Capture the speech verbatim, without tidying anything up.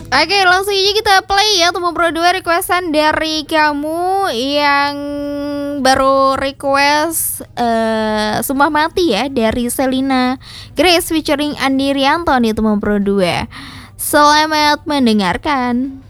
Oke, langsung aja kita play ya Teman Pro dua requestan dari kamu yang baru request uh, Sumpah Mati ya dari Selina Grace featuring Andi Rianto nih Teman Pro dua. Selamat mendengarkan.